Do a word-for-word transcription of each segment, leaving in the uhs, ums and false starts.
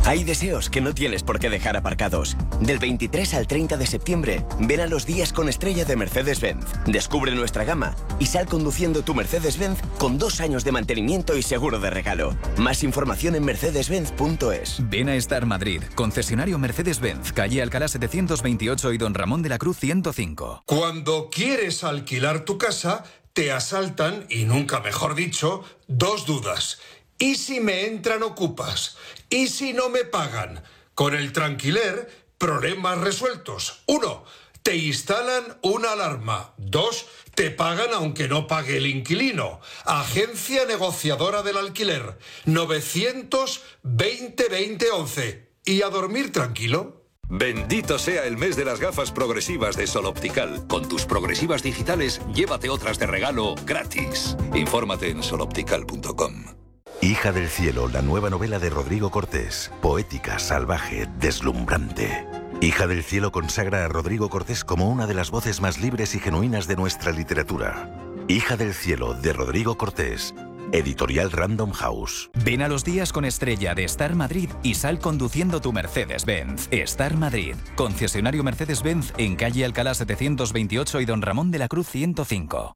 Hay deseos que no tienes por qué dejar aparcados. Del veintitrés al treinta de septiembre, ven a los días con estrella de Mercedes-Benz. Descubre nuestra gama y sal conduciendo tu Mercedes-Benz con dos años de mantenimiento y seguro de regalo. Más información en mercedes benz punto es. Ven a Star Madrid, concesionario Mercedes-Benz, calle Alcalá setecientos veintiocho y Don Ramón de la Cruz ciento cinco. Cuando quieres alquilar tu casa, te asaltan, y nunca mejor dicho, dos dudas. ¿Y si me entran ocupas? ¿Y si no me pagan? Con el Tranquiler, problemas resueltos. Uno, te instalan una alarma. Dos, te pagan aunque no pague el inquilino. Agencia negociadora del alquiler. novecientos veinte veinte once. ¿Y a dormir tranquilo? Bendito sea el mes de las gafas progresivas de Sol Optical. Con tus progresivas digitales, llévate otras de regalo gratis. Infórmate en sol optical punto com. Hija del cielo, la nueva novela de Rodrigo Cortés. Poética, salvaje, deslumbrante. Hija del cielo consagra a Rodrigo Cortés como una de las voces más libres y genuinas de nuestra literatura. Hija del cielo, de Rodrigo Cortés. Editorial Random House. Ven a los días con estrella de Star Madrid y sal conduciendo tu Mercedes-Benz. Star Madrid, concesionario Mercedes-Benz en calle Alcalá setecientos veintiocho y Don Ramón de la Cruz ciento cinco.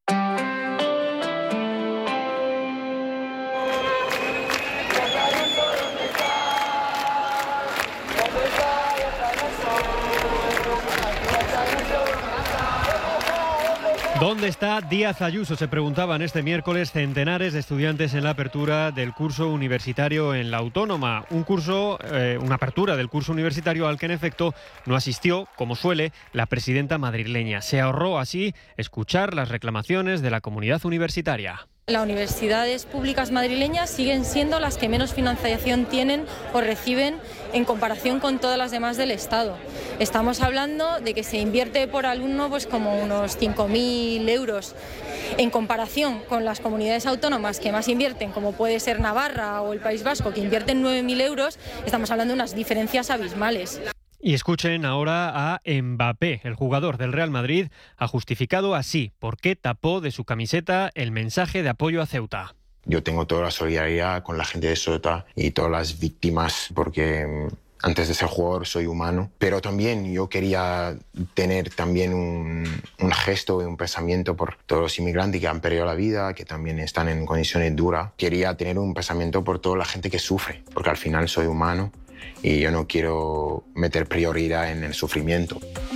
¿Dónde está Díaz Ayuso? Se preguntaban este miércoles centenares de estudiantes en la apertura del curso universitario en la Autónoma. Un curso, eh, una apertura del curso universitario al que en efecto no asistió, como suele, la presidenta madrileña. Se ahorró así escuchar las reclamaciones de la comunidad universitaria. Las universidades públicas madrileñas siguen siendo las que menos financiación tienen o reciben en comparación con todas las demás del Estado. Estamos hablando de que se invierte por alumno pues como unos cinco mil euros. En comparación con las comunidades autónomas que más invierten, como puede ser Navarra o el País Vasco, que invierten nueve mil euros, estamos hablando de unas diferencias abismales. Y escuchen ahora a Mbappé, el jugador del Real Madrid, ha justificado así por qué tapó de su camiseta el mensaje de apoyo a Ceuta. Yo tengo toda la solidaridad con la gente de Ceuta y todas las víctimas, porque antes de ser jugador soy humano, pero también yo quería tener también un, un gesto y un pensamiento por todos los inmigrantes que han perdido la vida, que también están en condiciones duras. Quería tener un pensamiento por toda la gente que sufre, porque al final soy humano y yo no quiero meter prioridad en el sufrimiento.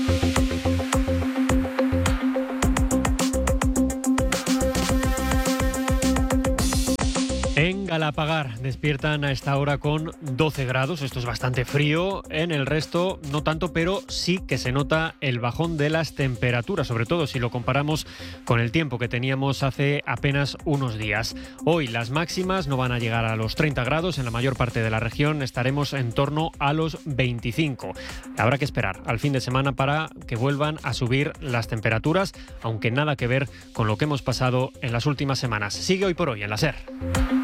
En Galapagar despiertan a esta hora con doce grados, esto es bastante frío, en el resto no tanto, pero sí que se nota el bajón de las temperaturas, sobre todo si lo comparamos con el tiempo que teníamos hace apenas unos días. Hoy las máximas no van a llegar a los treinta grados, en la mayor parte de la región estaremos en torno a los veinticinco. Habrá que esperar al fin de semana para que vuelvan a subir las temperaturas, aunque nada que ver con lo que hemos pasado en las últimas semanas. Sigue Hoy por Hoy en la SER.